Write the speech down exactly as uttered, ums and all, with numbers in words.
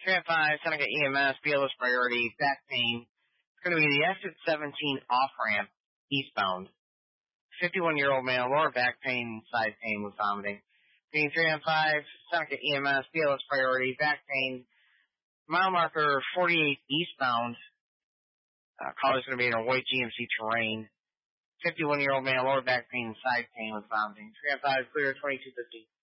three oh five, Seneca E M S, B L S priority, back pain. It's going to be the exit seventeen off-ramp, eastbound. fifty-one-year-old male, lower back pain, side pain with vomiting. Being three oh five, Seneca E M S, B L S priority, back pain. Mile marker forty-eight eastbound. Uh, caller's going to be in a white G M C Terrain. fifty-one-year-old male, lower back pain, side pain with vomiting. three oh five, clear, twenty-two fifty.